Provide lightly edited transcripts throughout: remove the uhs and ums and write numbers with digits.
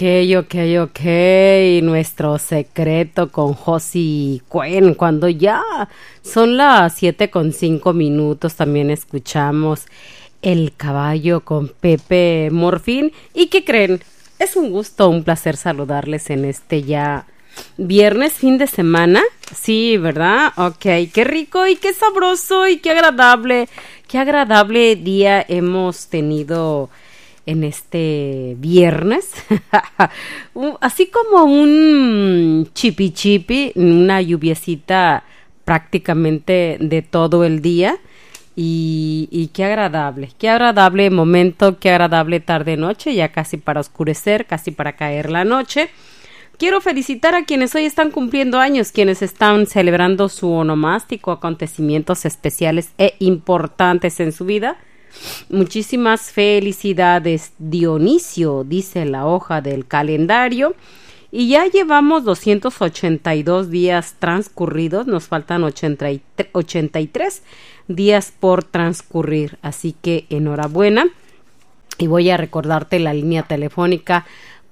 Ok. Nuestro secreto con Josie Cuen. Cuando ya son las 7:05, también escuchamos El Caballo con Pepe Morfín. ¿Y qué creen? Es un gusto, un placer saludarles en este ya viernes, fin de semana. Sí, ¿verdad? Ok, qué rico y qué sabroso y qué agradable día hemos tenido en este viernes. Así como un chipi, una lluviecita prácticamente de todo el día. Y qué agradable momento, qué agradable tarde-noche, ya casi para oscurecer, casi para caer la noche. Quiero felicitar a quienes hoy están cumpliendo años, quienes están celebrando su onomástico, acontecimientos especiales e importantes en su vida. Muchísimas felicidades, Dionisio, dice la hoja del calendario. Y ya llevamos 282 días transcurridos, nos faltan 83 días por transcurrir, así que enhorabuena. Y voy a recordarte la línea telefónica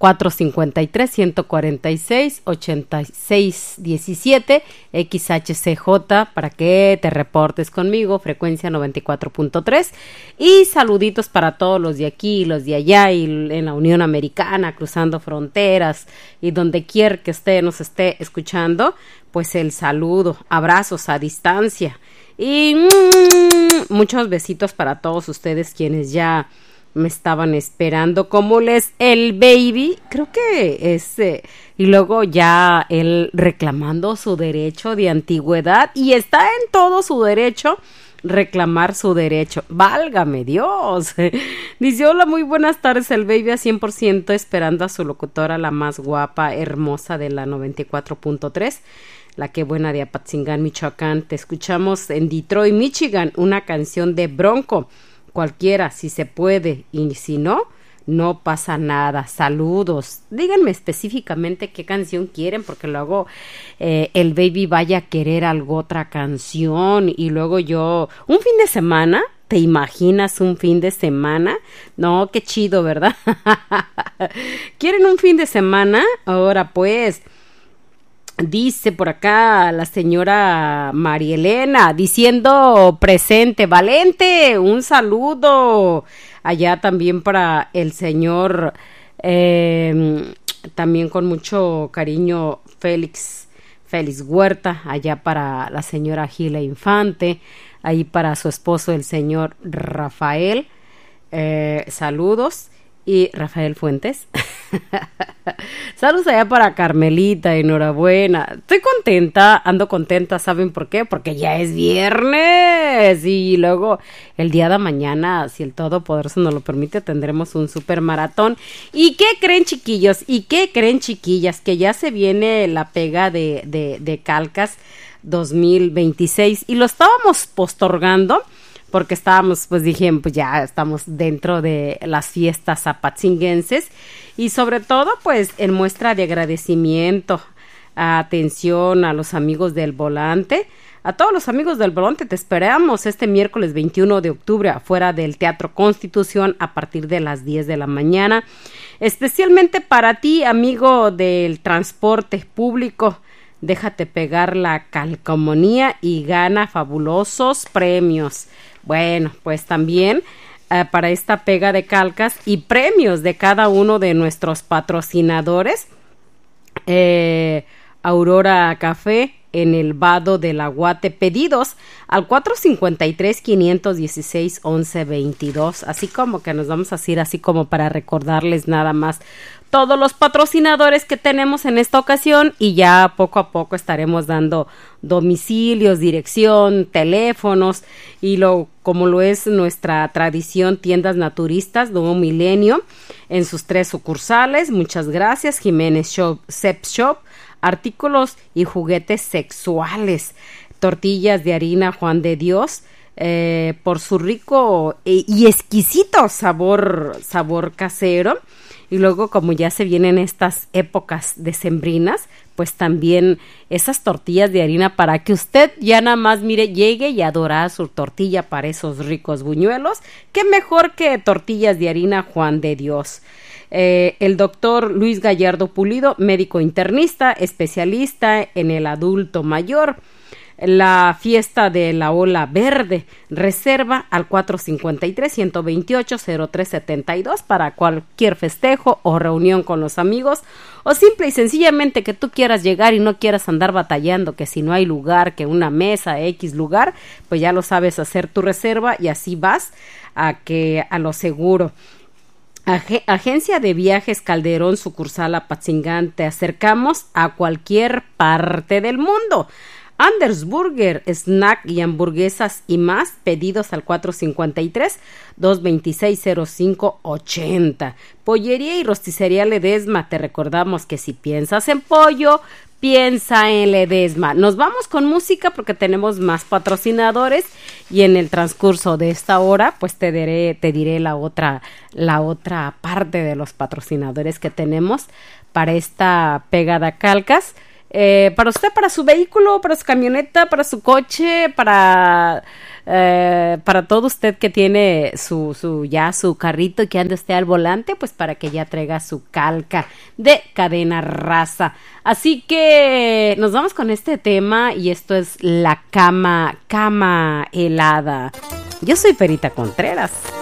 453-146-8617 XHCJ para que te reportes conmigo, frecuencia 94.3, y saluditos para todos los de aquí, los de allá y en la Unión Americana, cruzando fronteras y donde quiera que nos esté escuchando, pues el saludo, abrazos a distancia y muchos besitos para todos ustedes quienes ya me estaban esperando, como el baby, creo que es, y luego ya él reclamando su derecho de antigüedad, y está en todo su derecho reclamar su derecho, válgame Dios. Dice: hola, muy buenas tardes, el baby a 100%, esperando a su locutora, la más guapa, hermosa de la 94.3, la que buena de Apatzingán, Michoacán. Te escuchamos en Detroit, Michigan, una canción de Bronco, cualquiera, si se puede, y si no, no pasa nada. Saludos. Díganme específicamente qué canción quieren, porque luego el baby vaya a querer otra canción y luego yo, un fin de semana, ¿te imaginas un fin de semana? No, qué chido, ¿verdad? ¿Quieren un fin de semana? Ahora pues, dice por acá la señora Marielena, diciendo presente, Valente, un saludo allá también para el señor, también con mucho cariño, Félix Huerta, allá para la señora Gila Infante, ahí para su esposo el señor Rafael, saludos. Y Rafael Fuentes. Saludos allá para Carmelita, enhorabuena. Estoy contenta, ando contenta, ¿saben por qué? Porque ya es viernes y luego el día de mañana, si el Todopoderoso nos lo permite, tendremos un super maratón. ¿Y qué creen, chiquillos? ¿Y qué creen, chiquillas? Que ya se viene la pega de Calcas 2026 y lo estábamos postergando porque estábamos, pues dije, pues ya estamos dentro de las fiestas apatzinguenses y sobre todo, pues en muestra de agradecimiento, atención a los amigos del volante, a todos los amigos del volante, te esperamos este miércoles 21 de octubre afuera del Teatro Constitución a partir de las 10 de la mañana, especialmente para ti, amigo del transporte público. Déjate pegar la calcomanía y gana fabulosos premios. Bueno, pues también para esta pega de calcas y premios de cada uno de nuestros patrocinadores, Aurora Café en el Vado del Aguate, pedidos al 453-516-1122, así como que nos vamos a ir así como para recordarles nada más todos los patrocinadores que tenemos en esta ocasión y ya poco a poco estaremos dando domicilios, dirección, teléfonos y como lo es nuestra tradición, tiendas naturistas Nuevo Milenio en sus 3 sucursales. Muchas gracias. Jiménez Shop, Sex Shop, artículos y juguetes sexuales, tortillas de harina Juan de Dios, por su rico y exquisito sabor casero. Y luego, como ya se vienen estas épocas decembrinas, pues también esas tortillas de harina para que usted ya nada más, mire, llegue y adorar su tortilla para esos ricos buñuelos. Qué mejor que tortillas de harina Juan de Dios. El doctor Luis Gallardo Pulido, médico internista, especialista en el adulto mayor. La fiesta de la ola verde, reserva al 453-128-0372 para cualquier festejo o reunión con los amigos, o simple y sencillamente que tú quieras llegar y no quieras andar batallando, que si no hay lugar, que una mesa, X lugar, pues ya lo sabes, hacer tu reserva y así vas a lo seguro. Agencia de Viajes Calderón, sucursal Apatzingán, te acercamos a cualquier parte del mundo. Anders Burger, snack y hamburguesas y más, pedidos al 453-226-0580. Pollería y rosticería Ledesma, te recordamos que si piensas en pollo, piensa en Ledesma. Nos vamos con música porque tenemos más patrocinadores y en el transcurso de esta hora pues te diré la otra parte de los patrocinadores que tenemos para esta pegada calcas. Para usted, para su vehículo, para su camioneta, para su coche, para todo usted que tiene su carrito y que ande usted al volante, pues para que ya traiga su calca de Cadena Raza. Así que nos vamos con este tema y esto es la cama helada. Yo soy Perita Contreras.